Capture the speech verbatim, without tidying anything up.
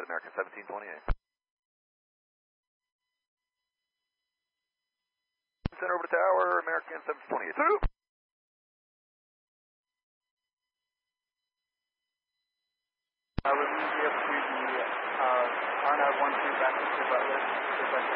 American seventeen twenty-eight. Center over to tower, American seventeen twenty-eight. Through! Uh, review the uh, R nine one two back to Butler.